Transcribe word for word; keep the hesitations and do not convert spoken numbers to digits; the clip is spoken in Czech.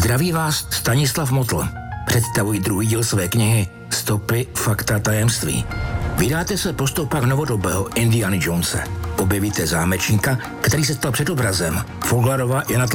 Zdraví vás Stanislav Motl. Představuji druhý díl své knihy Stopy, fakta, tajemství. Vydáte se po stopách novodobého Indiana Jonese. Objevíte zámečníka, který se stal předobrazem. Foglarova je na